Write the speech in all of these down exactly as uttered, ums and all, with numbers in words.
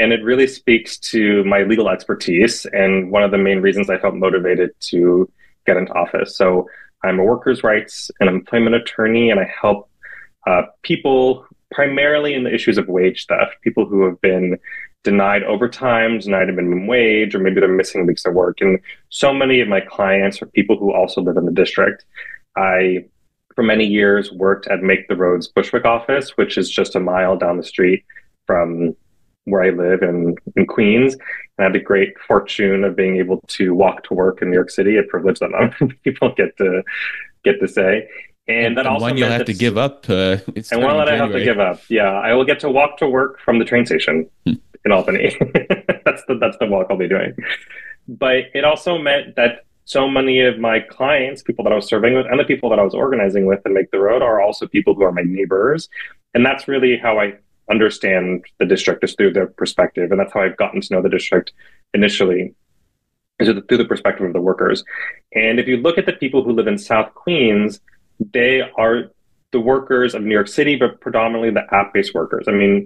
And it really speaks to my legal expertise and one of the main reasons I felt motivated to get into office. So I'm a workers' rights and employment attorney, and I help uh, people primarily in the issues of wage theft, people who have been denied overtime, denied a minimum wage, or maybe they're missing weeks of work. And so many of my clients are people who also live in the district. I, for many years, worked at Make the Roads Bushwick office, which is just a mile down the street from where I live in, in Queens. And I had the great fortune of being able to walk to work in New York City, a privilege that not many people get to get to say. And And, that and also one you'll meant have that, to give up. Uh, it's and one starting in that I have to give January. up. Yeah, I will get to walk to work from the train station in Albany. that's the that's the walk I'll be doing. But it also meant that so many of my clients, people that I was serving with, and the people that I was organizing with and Make the Road are also people who are my neighbors. And that's really how I understand the district, is through their perspective. And that's how I've gotten to know the district initially, is through the perspective of the workers. And if you look at the people who live in South Queens, they are the workers of New York City, but predominantly the app-based workers. I mean,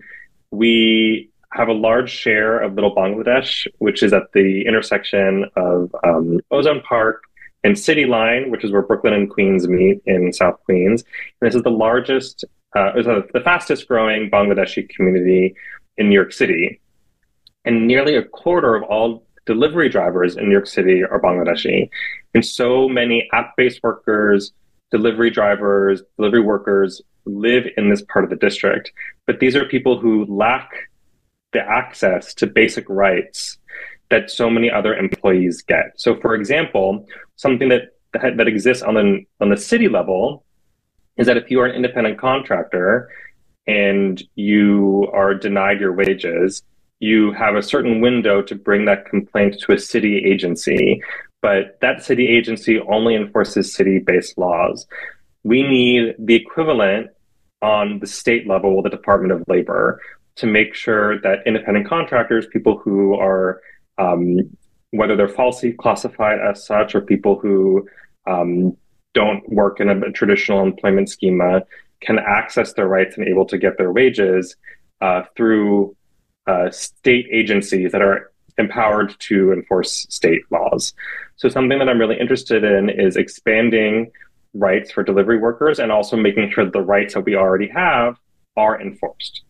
we have a large share of Little Bangladesh, which is at the intersection of um, Ozone Park and City Line, which is where Brooklyn and Queens meet in South Queens. And this is the largest, uh, the fastest growing Bangladeshi community in New York City. And nearly a quarter of all delivery drivers in New York City are Bangladeshi. And so many app-based workers, delivery drivers, delivery workers live in this part of the district. But these are people who lack the access to basic rights that so many other employees get. So, for example, something that that, that exists on the on the city level is that if you are an independent contractor and you are denied your wages, you have a certain window to bring that complaint to a city agency, but that city agency only enforces city-based laws. We need the equivalent on the state level, the Department of Labor, to make sure that independent contractors, people who are, um, whether they're falsely classified as such or people who um, don't work in a traditional employment schema, can access their rights and able to get their wages uh, through uh, state agencies that are empowered to enforce state laws. So something that I'm really interested in is expanding rights for delivery workers and also making sure that the rights that we already have are enforced.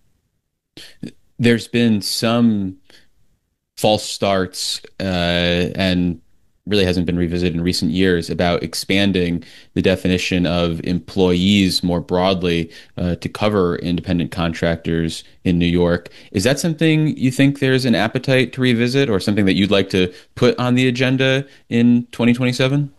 There's been some false starts, uh, and really hasn't been revisited in recent years about expanding the definition of employees more broadly uh, to cover independent contractors in New York. Is that something you think there's an appetite to revisit, or something that you'd like to put on the agenda in twenty twenty-seven?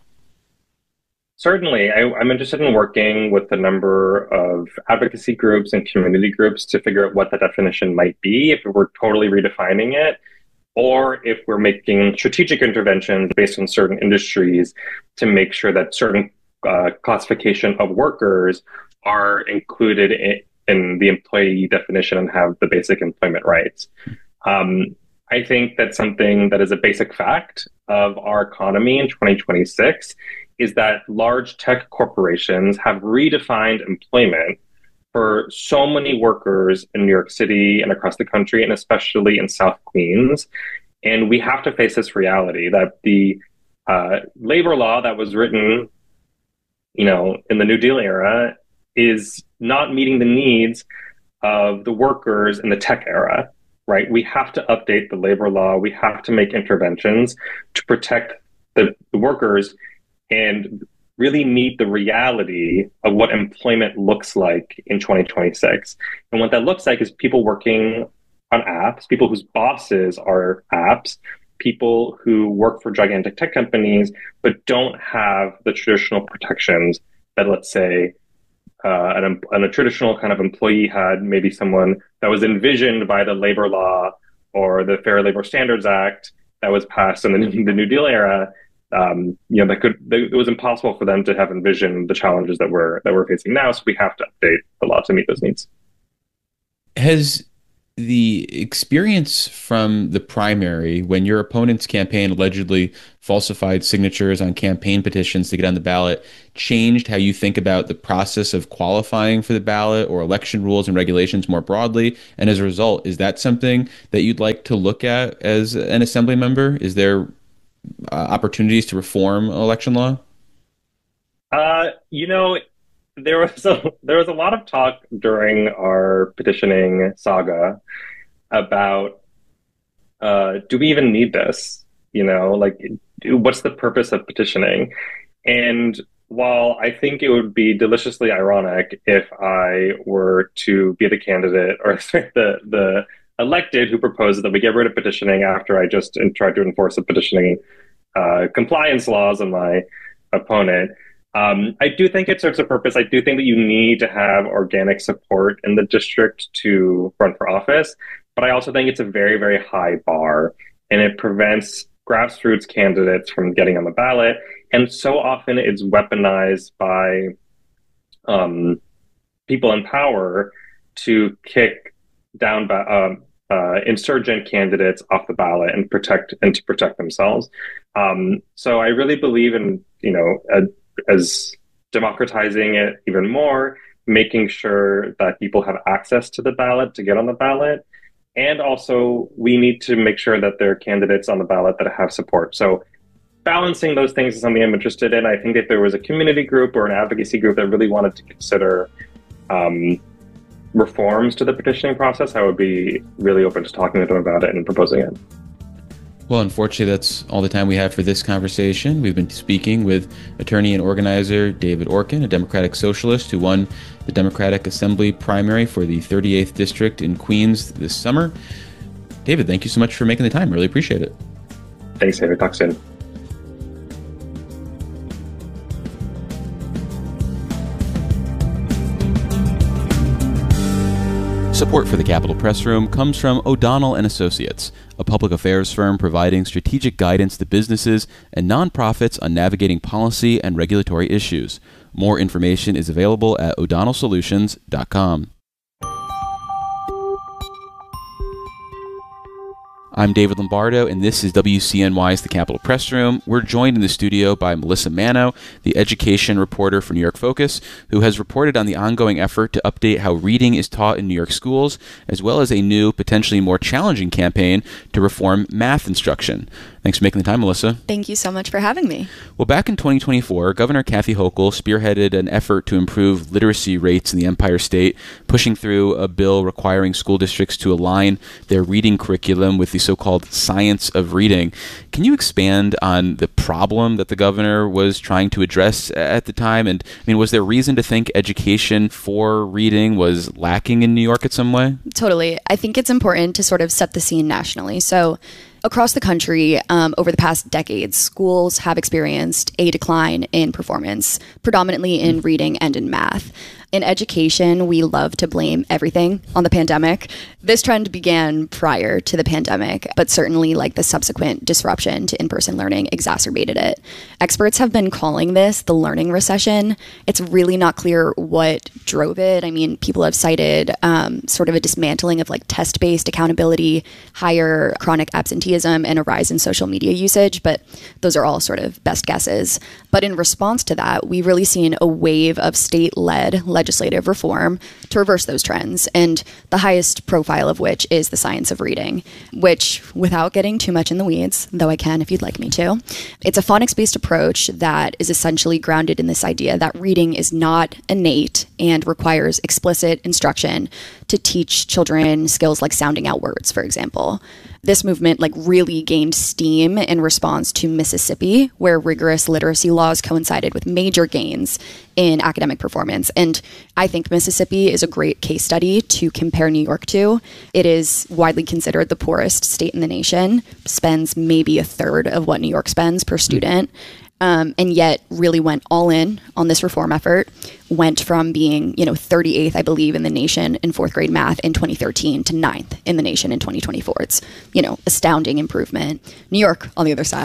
Certainly, I, I'm interested in working with a number of advocacy groups and community groups to figure out what the definition might be, if we're totally redefining it, or if we're making strategic interventions based on certain industries to make sure that certain uh, classification of workers are included in, in the employee definition and have the basic employment rights. Um, I think that something that is a basic fact of our economy in twenty twenty-six is that large tech corporations have redefined employment for so many workers in New York City and across the country, and especially in South Queens. And we have to face this reality that the uh, labor law that was written, you know, in the New Deal era is not meeting the needs of the workers in the tech era, right? We have to update the labor law. We have to make interventions to protect the, the workers and really meet the reality of what employment looks like in twenty twenty-six. And what that looks like is people working on apps, people whose bosses are apps, people who work for gigantic tech companies, but don't have the traditional protections that, let's say, uh, an, an, a traditional kind of employee had, maybe someone that was envisioned by the labor law or the Fair Labor Standards Act that was passed in the, the New Deal era. Um, you know, that could they, it was impossible for them to have envisioned the challenges that we're that we're facing now. So we have to update the law to meet those needs. Has the experience from the primary when your opponent's campaign allegedly falsified signatures on campaign petitions to get on the ballot changed how you think about the process of qualifying for the ballot or election rules and regulations more broadly? And as a result, is that something that you'd like to look at as an assembly member? Is there uh, opportunities to reform election law? Uh, you know, there was a, there was a lot of talk during our petitioning saga about uh, do we even need this? You know, like, do, what's the purpose of petitioning? And while I think it would be deliciously ironic if I were to be the candidate or the the elected who proposes that we get rid of petitioning after I just tried to enforce the petitioning uh, compliance laws on my opponent, Um, I do think it serves a purpose. I do think that you need to have organic support in the district to run for office. But I also think it's a very, very high bar, and it prevents grassroots candidates from getting on the ballot. And so often it's weaponized by um, people in power to kick down ba- um, uh, insurgent candidates off the ballot and protect and to protect themselves. Um, so I really believe in, you know, a, as democratizing it even more, making sure that people have access to the ballot to get on the ballot. And also, we need to make sure that there are candidates on the ballot that have support. So balancing those things is something I'm interested in. I think if there was a community group or an advocacy group that really wanted to consider um, reforms to the petitioning process, I would be really open to talking to them about it and proposing it. Well, unfortunately, that's all the time we have for this conversation. We've been speaking with attorney and organizer David Orkin, a Democratic Socialist who won the Democratic Assembly primary for the thirty-eighth District in Queens this summer. David, thank you so much for making the time. Really appreciate it. Thanks, David. Talk soon. Support for the Capitol Press Room comes from O'Donnell and Associates, a public affairs firm providing strategic guidance to businesses and nonprofits on navigating policy and regulatory issues. More information is available at o'donnell solutions dot com. I'm David Lombardo, and this is W C N Y's The Capitol Press Room. We're joined in the studio by Melissa Mano, the education reporter for New York Focus, who has reported on the ongoing effort to update how reading is taught in New York schools, as well as a new, potentially more challenging campaign to reform math instruction. Thanks for making the time, Melissa. Thank you so much for having me. Well, back in twenty twenty-four, Governor Kathy Hochul spearheaded an effort to improve literacy rates in the Empire State, pushing through a bill requiring school districts to align their reading curriculum with the so-called science of reading. Can you expand on the problem that the governor was trying to address at the time? And I mean, was there reason to think education for reading was lacking in New York in some way? Totally. I think it's important to sort of set the scene nationally. So across the country, um, over the past decades, schools have experienced a decline in performance, predominantly in reading and in math. In education, we love to blame everything on the pandemic. This trend began prior to the pandemic, but certainly like the subsequent disruption to in-person learning exacerbated it. Experts have been calling this the learning recession. It's really not clear what drove it. I mean, people have cited um, sort of a dismantling of like test-based accountability, higher chronic absenteeism, and a rise in social media usage, but those are all sort of best guesses. But in response to that, we've really seen a wave of state-led legislative reform to reverse those trends, and the highest profile of which is the science of reading, which, without getting too much in the weeds, though I can if you'd like me to, it's a phonics-based approach that is essentially grounded in this idea that reading is not innate and requires explicit instruction to teach children skills like sounding out words, for example. This movement like really gained steam in response to Mississippi, where rigorous literacy laws coincided with major gains in academic performance. And I think Mississippi is a great case study to compare New York to. It is widely considered the poorest state in the nation, spends maybe a third of what New York spends per student. Um, and yet really went all in on this reform effort, went from being, you know, thirty-eighth, I believe, in the nation in fourth grade math in twenty thirteen to ninth in the nation in twenty twenty-four. It's, you know, astounding improvement. New York, on the other side,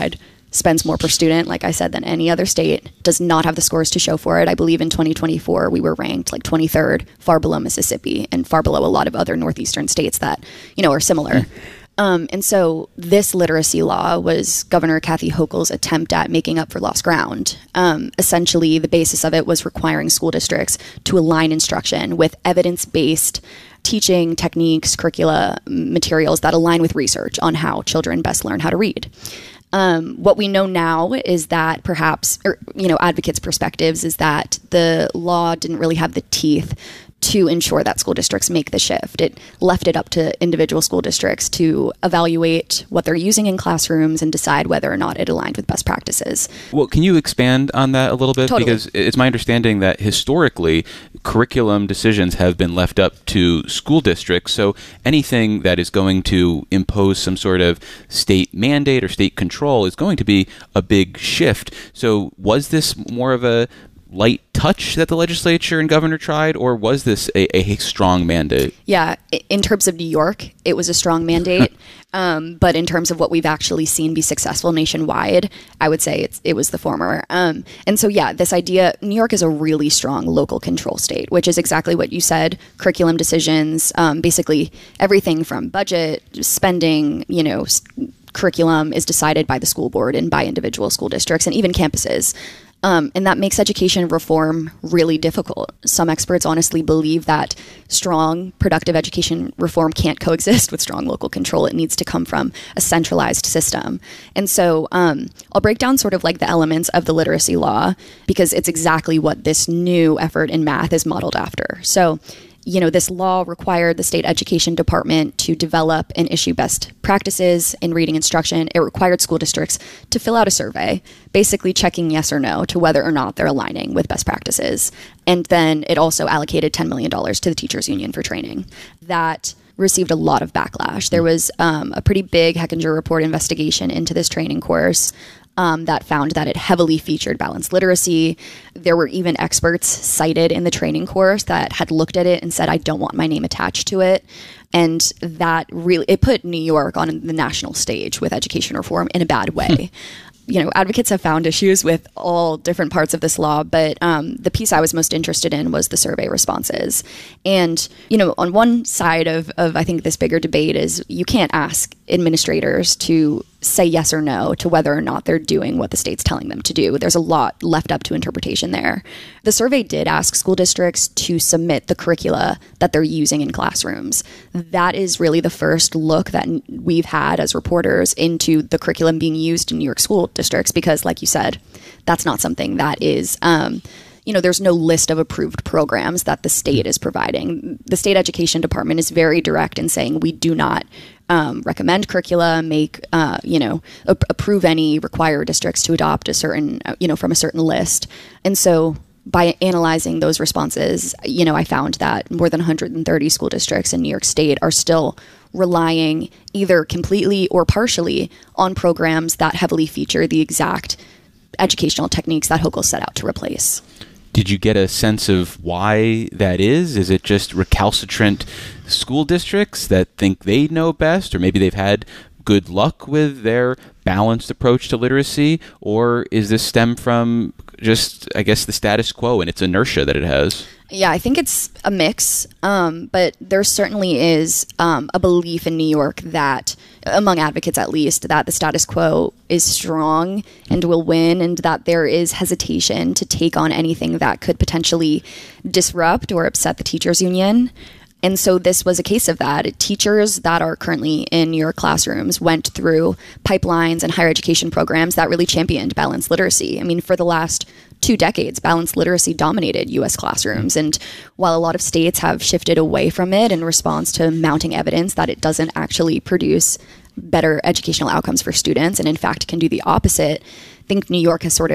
spends more per student, like I said, than any other state, does not have the scores to show for it. I believe in twenty twenty-four, we were ranked like twenty-third, far below Mississippi and far below a lot of other northeastern states that, you know, are similar. Um, and so this literacy law was Governor Kathy Hochul's attempt at making up for lost ground. Um, essentially, the basis of it was requiring school districts to align instruction with evidence-based teaching techniques, curricula, materials that align with research on how children best learn how to read. Um, what we know now is that perhaps, or, you know, advocates' perspectives is that the law didn't really have the teeth to ensure that school districts make the shift. It left it up to individual school districts to evaluate what they're using in classrooms and decide whether or not it aligned with best practices. Well, can you expand on that a little bit? Totally. Because it's my understanding that historically, curriculum decisions have been left up to school districts. So anything that is going to impose some sort of state mandate or state control is going to be a big shift. So was this more of a light touch that the legislature and governor tried, or was this a, a strong mandate? Yeah, in terms of New York, it was a strong mandate. um, but in terms of what we've actually seen be successful nationwide, I would say it's, it was the former. Um, and so, yeah, this idea, New York is a really strong local control state, which is exactly what you said. Curriculum decisions, um, basically everything from budget, spending, you know, s- curriculum is decided by the school board and by individual school districts and even campuses. Um, and that makes education reform really difficult. Some experts honestly believe that strong, productive education reform can't coexist with strong local control. It needs to come from a centralized system. And so um, I'll break down sort of like the elements of the literacy law, because it's exactly what this new effort in math is modeled after. So, you know, this law required the state education department to develop and issue best practices in reading instruction. It required school districts to fill out a survey, basically checking yes or no to whether or not they're aligning with best practices. And then it also allocated ten million dollars to the teachers union for training. That received a lot of backlash. There was um, a pretty big Hechinger Report investigation into this training course. Um, that found that it heavily featured balanced literacy. There were even experts cited in the training course that had looked at it and said, I don't want my name attached to it. And that really, it put New York on the national stage with education reform in a bad way. You know, advocates have found issues with all different parts of this law, but um, the piece I was most interested in was the survey responses. And, you know, on one side of, of, I think, this bigger debate is you can't ask administrators to say yes or no to whether or not they're doing what the state's telling them to do. There's a lot left up to interpretation there. The survey did ask school districts to submit the curricula that they're using in classrooms. That is really the first look that we've had as reporters into the curriculum being used in New York school districts, because, like you said, that's not something that is... Um, you know, there's no list of approved programs that the state is providing. The state education department is very direct in saying we do not um, recommend curricula, make, uh, you know, a- approve any, require districts to adopt a certain, you know, from a certain list. And so by analyzing those responses, you know, I found that more than one hundred thirty school districts in New York State are still relying either completely or partially on programs that heavily feature the exact educational techniques that Hochul set out to replace. Did you get a sense of why that is? Is it just recalcitrant school districts that think they know best, or maybe they've had good luck with their balanced approach to literacy? Or is this stem from just, I guess, the status quo and its inertia that it has? Yeah, I think it's a mix, um, but there certainly is um, a belief in New York that, among advocates at least, that the status quo is strong and will win, and that there is hesitation to take on anything that could potentially disrupt or upset the teachers union. And so this was a case of that. Teachers that are currently in your classrooms went through pipelines and higher education programs that really championed balanced literacy. I mean, for the last two decades, balanced literacy dominated U S classrooms. And while a lot of states have shifted away from it in response to mounting evidence that it doesn't actually produce better educational outcomes for students, and in fact can do the opposite, I think New York has sort of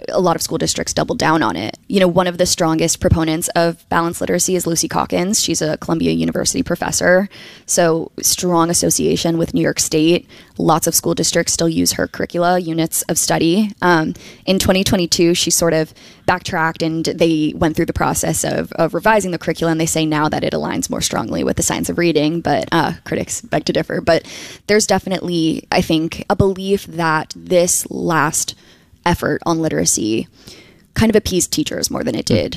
a lot of school districts doubled down on it. You know, one of the strongest proponents of balanced literacy is Lucy Calkins. She's a Columbia University professor. So strong association with New York State. Lots of school districts still use her curricula, units of study. Um, in twenty twenty-two, she sort of backtracked and they went through the process of, of revising the curriculum. And they say now that it aligns more strongly with the science of reading, but uh, critics beg to differ. But there's definitely, I think, a belief that this last effort on literacy kind of appeased teachers more than it did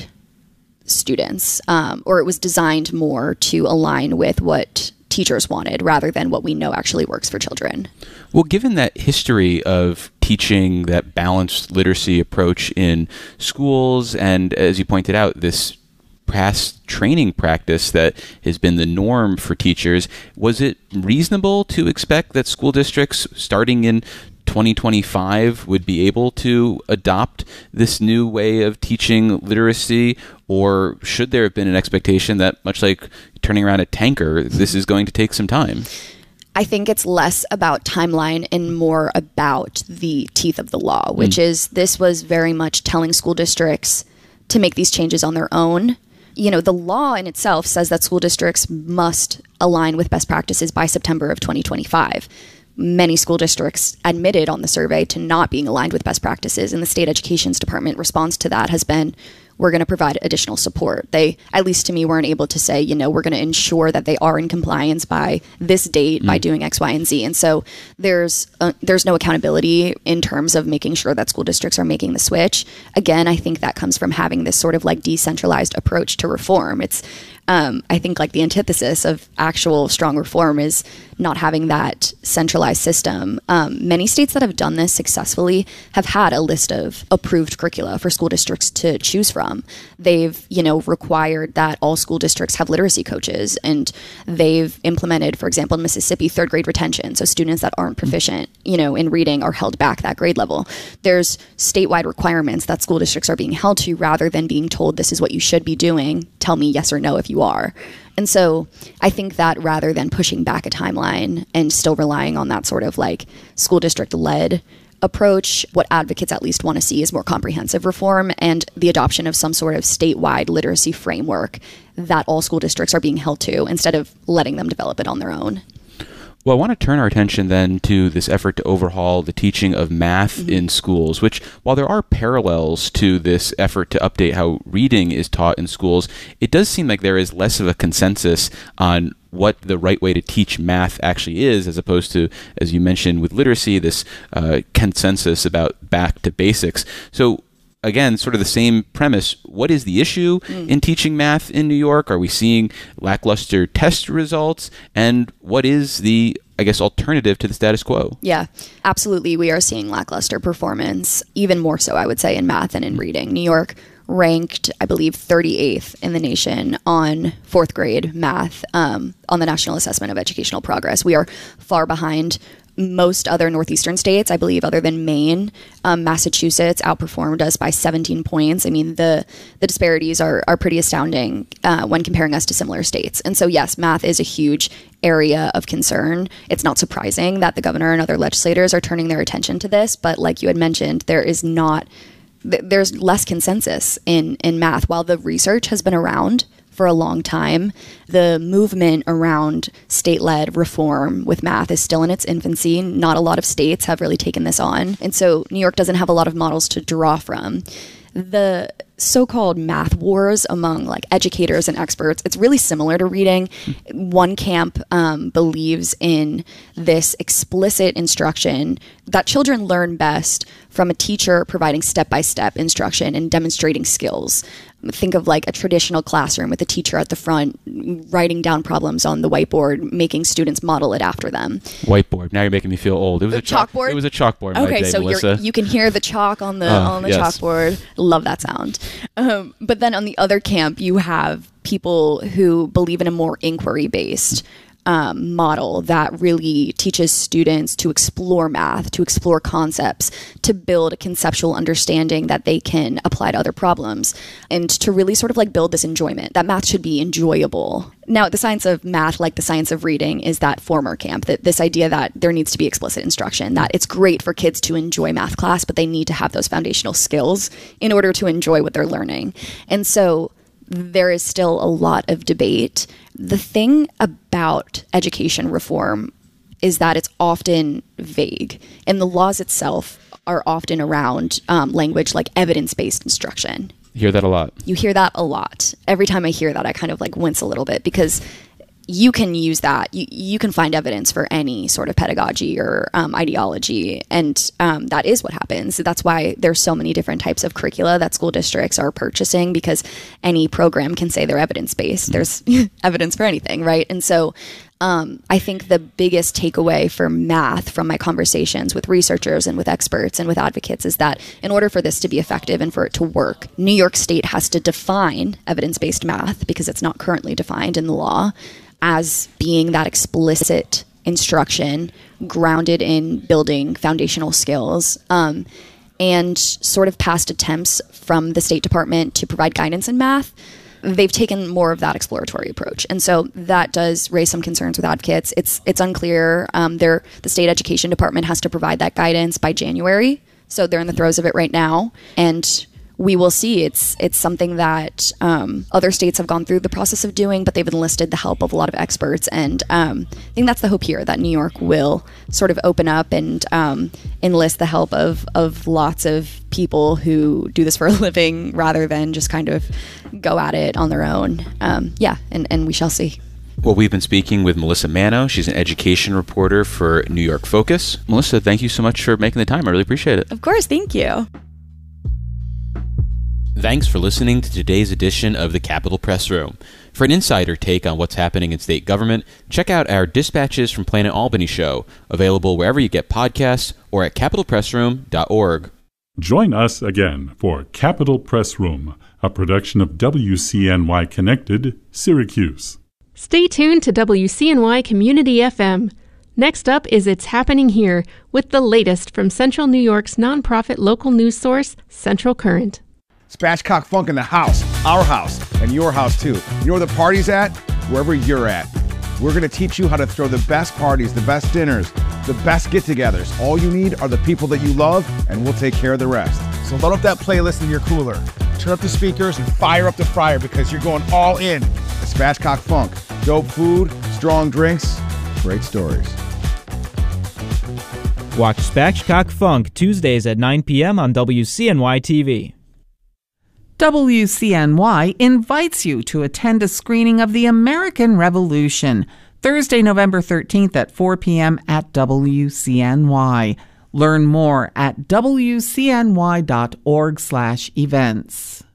students, um, or it was designed more to align with what teachers wanted rather than what we know actually works for children. Well, given that history of teaching that balanced literacy approach in schools, and as you pointed out, this past training practice that has been the norm for teachers, was it reasonable to expect that school districts starting in twenty twenty-five would be able to adopt this new way of teaching literacy? Or should there have been an expectation that, much like turning around a tanker, this is going to take some time? I think it's less about timeline and more about the teeth of the law, which mm. is this was very much telling school districts to make these changes on their own. You know, the law in itself says that school districts must align with best practices by September of twenty twenty-five. Many school districts admitted on the survey to not being aligned with best practices, and the state education's department response to that has been, we're going to provide additional support. They, at least to me, weren't able to say, you know, we're going to ensure that they are in compliance by this date mm. by doing X, Y, and Z. And so there's uh, there's no accountability in terms of making sure that school districts are making the switch. Again, I think that comes from having this sort of like decentralized approach to reform. It's Um, I think like the antithesis of actual strong reform is not having that centralized system. Um, many states that have done this successfully have had a list of approved curricula for school districts to choose from. They've, you know, required that all school districts have literacy coaches, and they've implemented, for example, in Mississippi, third grade retention. So students that aren't proficient, you know, in reading are held back that grade level. There's statewide requirements that school districts are being held to rather than being told this is what you should be doing. Tell me yes or no if you are. And so I think that rather than pushing back a timeline and still relying on that sort of like school district led approach, what advocates at least want to see is more comprehensive reform and the adoption of some sort of statewide literacy framework that all school districts are being held to instead of letting them develop it on their own. Well, I want to turn our attention then to this effort to overhaul the teaching of math mm-hmm. in schools, which, while there are parallels to this effort to update how reading is taught in schools, it does seem like there is less of a consensus on what the right way to teach math actually is, as opposed to, as you mentioned with literacy, this uh, consensus about back to basics. So again, sort of the same premise. What is the issue mm. in teaching math in New York? Are we seeing lackluster test results? And what is the, I guess, alternative to the status quo? Yeah, absolutely. We are seeing lackluster performance, even more so, I would say, in math and in reading. New York ranked, I believe, thirty-eighth in the nation on fourth grade math um, on the National Assessment of Educational Progress. We are far behind most other northeastern states, I believe, other than Maine. um, Massachusetts outperformed us by seventeen points. I mean, the the disparities are are pretty astounding uh, when comparing us to similar states. And so, yes, math is a huge area of concern. It's not surprising that the governor and other legislators are turning their attention to this. But like you had mentioned, there is not th- there's less consensus in in math. While the research has been around for a long time, the movement around state-led reform with math is still in its infancy. Not a lot of states have really taken this on. And so New York doesn't have a lot of models to draw from. The so-called math wars among like educators and experts, it's really similar to reading. One camp um, believes in this explicit instruction that children learn best from a teacher providing step-by-step instruction and demonstrating skills. Think of like a traditional classroom with a teacher at the front writing down problems on the whiteboard, making students model it after them. Whiteboard. Now you're making me feel old. It was the a chalk, chalkboard. It was a chalkboard. Okay, day, so you're, you can hear the chalk on the uh, on the yes. chalkboard. Love that sound. Um, but then on the other camp, you have people who believe in a more inquiry-based um, model that really teaches students to explore math, to explore concepts, to build a conceptual understanding that they can apply to other problems, and to really sort of like build this enjoyment, that math should be enjoyable. Now, the science of math, like the science of reading, is that former camp, that this idea that there needs to be explicit instruction, that it's great for kids to enjoy math class, but they need to have those foundational skills in order to enjoy what they're learning. And so there is still a lot of debate. The thing about education reform is that it's often vague, and the laws itself are often around um, language like evidence-based instruction. You hear that a lot. You hear that a lot. Every time I hear that, I kind of like wince a little bit, because you can use that. You, you can find evidence for any sort of pedagogy or um, ideology, and um, that is what happens. That's why there's so many different types of curricula that school districts are purchasing, because any program can say they're evidence-based. There's evidence for anything, right? And so um, I think the biggest takeaway for math from my conversations with researchers and with experts and with advocates is that in order for this to be effective and for it to work, New York State has to define evidence-based math, because it's not currently defined in the law, as being that explicit instruction grounded in building foundational skills. Um, and sort of past attempts from the State Department to provide guidance in math, they've taken more of that exploratory approach. And so that does raise some concerns with advocates. It's it's unclear. Um, they're, the State Education Department has to provide that guidance by January. So they're in the throes of it right now. And we will see. It's it's something that um, other states have gone through the process of doing, but they've enlisted the help of a lot of experts. And um, I think that's the hope here, that New York will sort of open up and um, enlist the help of, of lots of people who do this for a living, rather than just kind of go at it on their own. Um, yeah, and, and we shall see. Well, we've been speaking with Melissa Mano. She's an education reporter for New York Focus. Melissa, thank you so much for making the time. I really appreciate it. Of course, thank you. Thanks for listening to today's edition of the Capitol Press Room. For an insider take on what's happening in state government, check out our Dispatches from Planet Albany show, available wherever you get podcasts or at capitol press room dot org. Join us again for Capitol Press Room, a production of W C N Y Connected, Syracuse. Stay tuned to W C N Y Community F M. Next up is It's Happening Here, with the latest from Central New York's nonprofit local news source, Central Current. Spatchcock Funk in the house, our house, and your house too. You know where the party's at? Wherever you're at. We're going to teach you how to throw the best parties, the best dinners, the best get-togethers. All you need are the people that you love, and we'll take care of the rest. So load up that playlist in your cooler. Turn up the speakers and fire up the fryer, because you're going all in. The Spatchcock Funk. Dope food, strong drinks, great stories. Watch Spatchcock Funk Tuesdays at nine p.m. on W C N Y T V. W C N Y invites you to attend a screening of The American Revolution, Thursday, November thirteenth at four p.m. at W C N Y. Learn more at W C N Y dot org slash events.